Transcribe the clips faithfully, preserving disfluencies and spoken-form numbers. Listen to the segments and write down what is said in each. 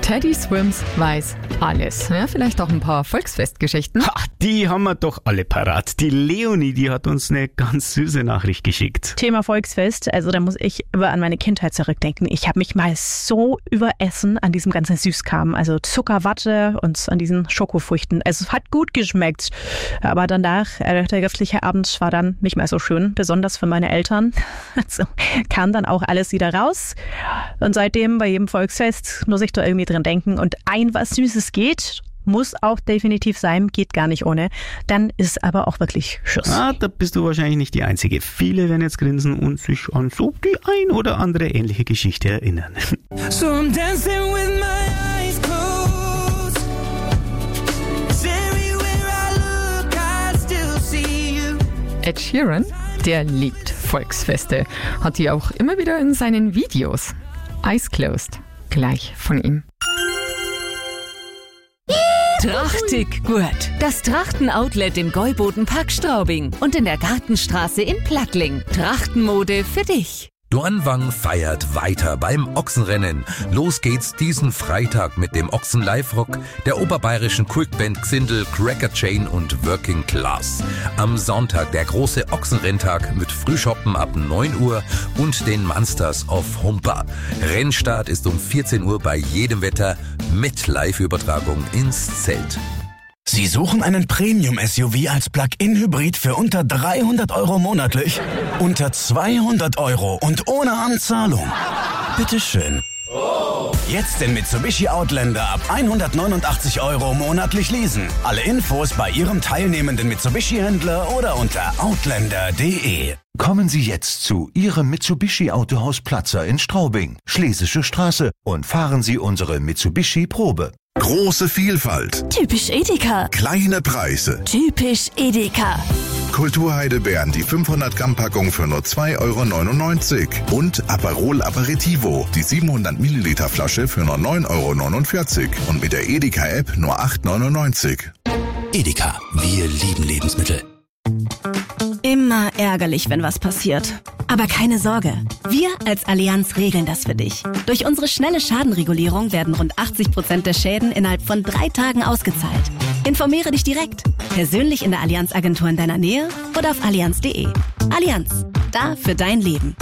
Teddy Swims weiß alles. Ja, vielleicht auch ein paar Volksfestgeschichten. Ha, die haben wir doch alle parat. Die Leonie, die hat uns eine ganz süße Nachricht geschickt. Thema Volksfest, also da muss ich immer an meine Kindheit zurückdenken. Ich habe mich mal so überessen an diesem ganzen Süßkram, also Zuckerwatte und an diesen Schokofrüchten. Also es hat gut geschmeckt, aber danach, äh, der restliche Abend war dann nicht mehr so schön, besonders für meine Eltern. Also kam dann auch alles wieder raus und seitdem bei jedem Volksfest muss ich da irgendwie drin denken und ein was Süßes geht, muss auch definitiv sein, geht gar nicht ohne. Dann ist aber auch wirklich Schluss. Ah, da bist du wahrscheinlich nicht die Einzige. Viele werden jetzt grinsen und sich an so die ein oder andere ähnliche Geschichte erinnern. So I'm dancing with my eyes closed. Everywhere I look, I still see you. Ed Sheeran, der liebt Volksfeste, hat die auch immer wieder in seinen Videos. Eyes Closed, gleich von ihm. Trachtig gut. Das Trachten-Outlet im Gäuboden-Park Straubing und in der Gartenstraße in Plattling. Trachtenmode für dich. Dornwang feiert weiter beim Ochsenrennen. Los geht's diesen Freitag mit dem Ochsen-Live-Rock, der oberbayerischen Kultband Xindel, Cracker Chain und Working Class. Am Sonntag der große Ochsenrenntag mit Frühschoppen ab neun Uhr und den Monsters of Humpa. Rennstart ist um vierzehn Uhr bei jedem Wetter mit Live-Übertragung ins Zelt. Sie suchen einen Premium-S U V als Plug-in-Hybrid für unter dreihundert Euro monatlich? Unter zweihundert Euro und ohne Anzahlung? Bitteschön. Jetzt den Mitsubishi Outlander ab hundertneunundachtzig Euro monatlich leasen. Alle Infos bei Ihrem teilnehmenden Mitsubishi-Händler oder unter outlander punkt de. Kommen Sie jetzt zu Ihrem Mitsubishi Autohaus Platzer in Straubing, Schlesische Straße und fahren Sie unsere Mitsubishi Probe. Große Vielfalt. Typisch Edeka. Kleine Preise. Typisch Edeka. Kulturheidelbeeren, die fünfhundert Gramm Packung für nur zwei Euro neunundneunzig. Und Aperol Aperitivo, die siebenhundert Milliliter Flasche für nur neun Euro neunundvierzig. Und mit der Edeka-App nur acht Euro neunundneunzig. Edeka, wir lieben Lebensmittel. Immer ärgerlich, wenn was passiert. Aber keine Sorge, wir als Allianz regeln das für dich. Durch unsere schnelle Schadenregulierung werden rund achtzig Prozent der Schäden innerhalb von drei Tagen ausgezahlt. Informiere dich direkt, persönlich in der Allianz-Agentur in deiner Nähe oder auf allianz punkt de. Allianz, da für dein Leben.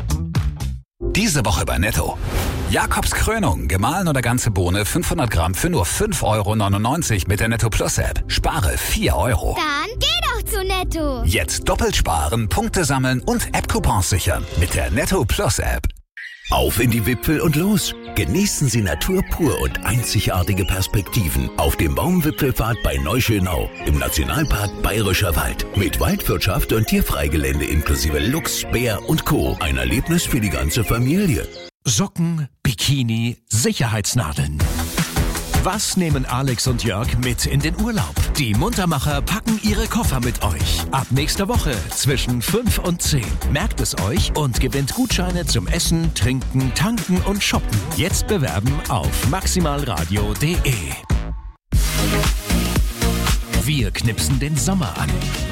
Diese Woche bei Netto. Jakobs Krönung, gemahlen oder ganze Bohne, fünfhundert Gramm für nur fünf Euro neunundneunzig mit der Netto Plus App. Spare vier Euro. Dann geh doch zu Netto. Jetzt doppelt sparen, Punkte sammeln und App-Coupons sichern mit der Netto Plus App. Auf in die Wipfel und los! Genießen Sie Natur pur und einzigartige Perspektiven auf dem Baumwipfelpfad bei Neuschönau im Nationalpark Bayerischer Wald. Mit Waldwirtschaft und Tierfreigelände inklusive Luchs, Bär und Co. Ein Erlebnis für die ganze Familie. Socken, Bikini, Sicherheitsnadeln. Was nehmen Alex und Jörg mit in den Urlaub? Die Muntermacher packen ihre Koffer mit euch. Ab nächster Woche zwischen fünf und zehn. Merkt es euch und gewinnt Gutscheine zum Essen, Trinken, Tanken und Shoppen. Jetzt bewerben auf maximalradio punkt de. Wir knipsen den Sommer an.